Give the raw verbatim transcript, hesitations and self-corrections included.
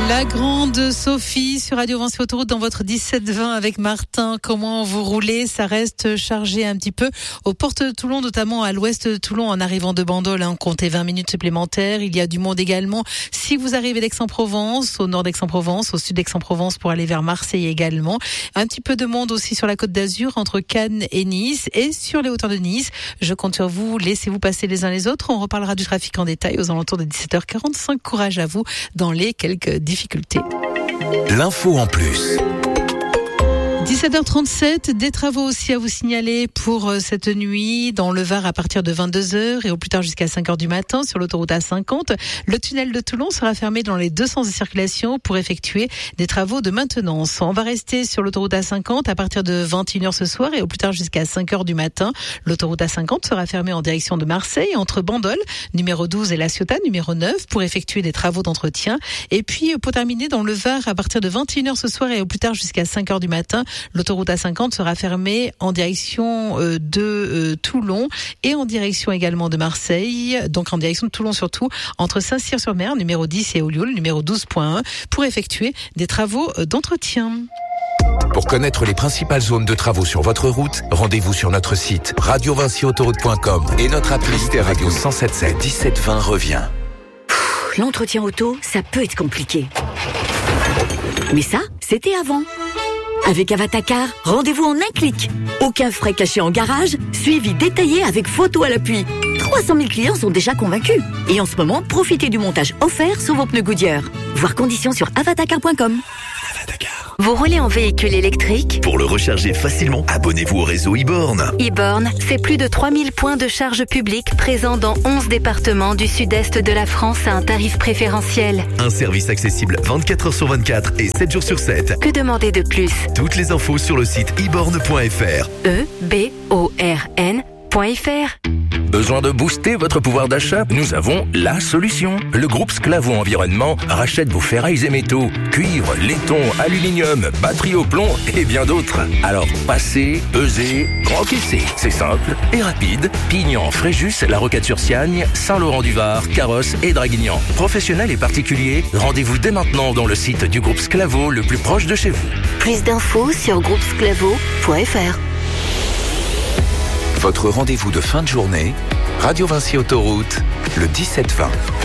La grande Sophie sur Radio Vinci Autoroute dans votre dix-sept vingt avec Martin. Comment vous roulez? Ça reste chargé un petit peu aux portes de Toulon, notamment à l'ouest de Toulon en arrivant de Bandol. Hein, comptez vingt minutes supplémentaires. Il y a du monde également si vous arrivez d'Aix-en-Provence, au nord d'Aix-en-Provence, au sud d'Aix-en-Provence pour aller vers Marseille également. Un petit peu de monde aussi sur la Côte d'Azur entre Cannes et Nice et sur les hauteurs de Nice. Je compte sur vous. Laissez-vous passer les uns les autres. On reparlera du trafic en détail aux alentours de dix-sept heures quarante-cinq. Courage à vous dans les quelques difficultés. L'info en plus. dix-sept heures trente-sept, des travaux aussi à vous signaler pour cette nuit dans le Var à partir de vingt-deux heures et au plus tard jusqu'à cinq heures du matin sur l'autoroute A cinquante. Le tunnel de Toulon sera fermé dans les deux sens de circulation pour effectuer des travaux de maintenance. On va rester sur l'autoroute A cinquante à partir de vingt et une heures ce soir et au plus tard jusqu'à cinq heures du matin. L'autoroute A cinquante sera fermée en direction de Marseille entre Bandol, numéro douze et La Ciotat, numéro neuf pour effectuer des travaux d'entretien. Et puis pour terminer dans le Var à partir de vingt et une heures ce soir et au plus tard jusqu'à cinq heures du matin. L'autoroute A cinquante sera fermée en direction de euh, Toulon et en direction également de Marseille, donc en direction de Toulon surtout, entre Saint-Cyr-sur-Mer, numéro dix et Olioul, numéro douze point un, pour effectuer des travaux d'entretien. Pour connaître les principales zones de travaux sur votre route, rendez-vous sur notre site radio vinci autoroute point com et notre appli Radio cent soixante-dix-sept sept dix-sept vingt revient. Pff, l'entretien auto, ça peut être compliqué. Mais ça, c'était avant. Avec Avatacar, rendez-vous en un clic. Aucun frais cachés en garage, suivi détaillé avec photo à l'appui. trois cent mille clients sont déjà convaincus. Et en ce moment, profitez du montage offert sur vos pneus Goodyear. Voir conditions sur avatacar point com. Avatacar. Vous roulez en véhicule électrique? Pour le recharger facilement, abonnez-vous au réseau e-Born. e-Born, c'est plus de trois mille points de charge publique présents dans onze départements du sud-est de la France à un tarif préférentiel. Un service accessible vingt-quatre heures sur vingt-quatre et sept jours sur sept. Que demander de plus? Toutes les infos sur le site e born point f r. E B O R N point F R. Besoin de booster votre pouvoir d'achat? Nous avons la solution. Le groupe Sclavo Environnement rachète vos ferrailles et métaux, cuivre, laiton, aluminium, batterie au plomb et bien d'autres. Alors passez, pesez, encaissez. C'est simple et rapide. Pignan, Fréjus, La Roquette-sur-Siagne, Saint-Laurent-du-Var, Carrosse et Draguignan. Professionnels et particuliers, rendez-vous dès maintenant dans le site du groupe Sclavo le plus proche de chez vous. Plus d'infos sur groupe sclavo point F R. Votre rendez-vous de fin de journée, Radio Vinci Autoroute, le dix-sept vingt.